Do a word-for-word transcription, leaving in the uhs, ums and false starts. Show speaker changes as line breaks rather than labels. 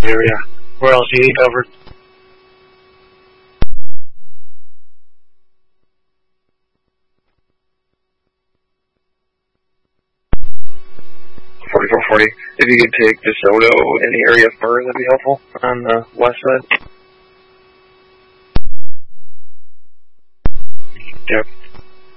area. Where else do you need covered?
forty-four forty. If you could take DeSoto in the area of Burr, that'd be helpful on the west side.
Yep.